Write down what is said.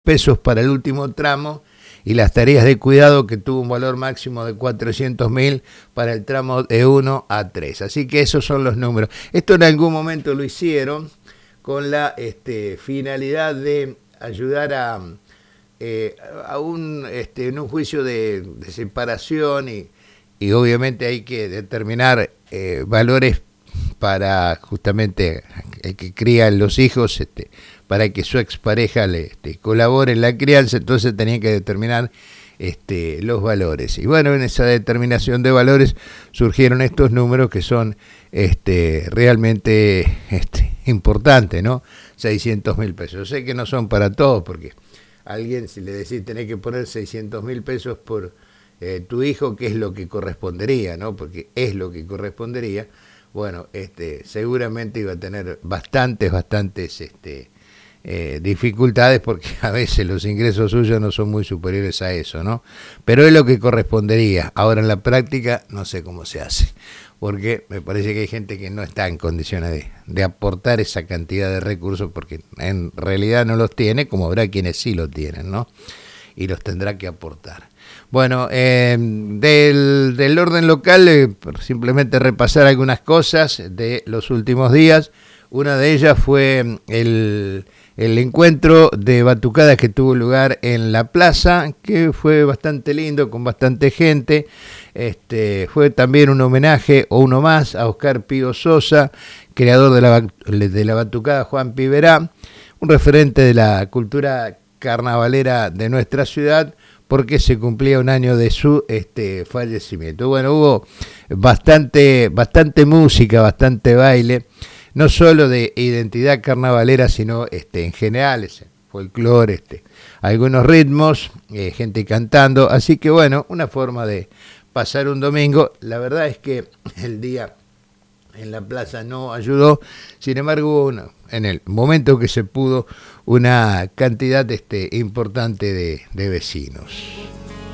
pesos para el último tramo y las tareas de cuidado que tuvo un valor máximo de 400.000 para el tramo de 1 a 3. Así que esos son los números. Esto en algún momento lo hicieron con la finalidad de ayudar en un juicio de separación y obviamente hay que determinar valores para justamente el que crían los hijos, para que su expareja le colabore en la crianza, entonces tenían que determinar los valores. Y bueno, en esa determinación de valores surgieron estos números que son realmente importantes, ¿no? 600.000 pesos. Yo sé que no son para todos, porque a alguien, si le decís tenés que poner 600.000 pesos por tu hijo, que es lo que correspondería, ¿no? Porque es lo que correspondería. Bueno, seguramente iba a tener bastantes dificultades, porque a veces los ingresos suyos no son muy superiores a eso, ¿no? Pero es lo que correspondería. Ahora en la práctica no sé cómo se hace, porque me parece que hay gente que no está en condiciones de aportar esa cantidad de recursos, porque en realidad no los tiene, como habrá quienes sí los tienen, ¿no? Y los tendrá que aportar. Bueno, del orden local, simplemente repasar algunas cosas de los últimos días. Una de ellas fue el encuentro de batucadas que tuvo lugar en la plaza, que fue bastante lindo, con bastante gente. Fue también un homenaje, o uno más, a Oscar Pío Sosa, creador de la batucada Juan Piberá, un referente de la cultura carnavalera de nuestra ciudad, porque se cumplía un año de su fallecimiento. Bueno, hubo bastante música, bastante baile, no solo de identidad carnavalera, sino en general, folclore, algunos ritmos, gente cantando. Así que bueno, una forma de pasar un domingo. La verdad es que el día en la plaza no ayudó, sin embargo hubo en el momento que se pudo una cantidad importante de vecinos.